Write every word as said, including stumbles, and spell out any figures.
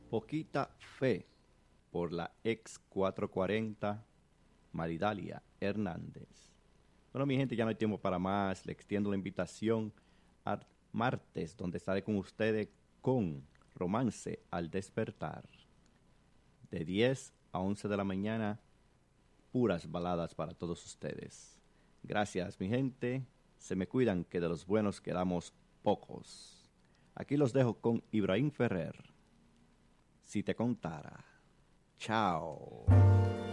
Poquita Fe, por la ex cuatrocientos cuarenta Maridalia Hernández. Bueno, mi gente, ya no hay tiempo para más. Le extiendo la invitación a martes, donde estaré con ustedes con Romance al Despertar. De diez a once de la mañana, puras baladas para todos ustedes. Gracias, mi gente. Se me cuidan, que de los buenos quedamos pocos. Aquí los dejo con Ibrahim Ferrer. Si te contara. Chao.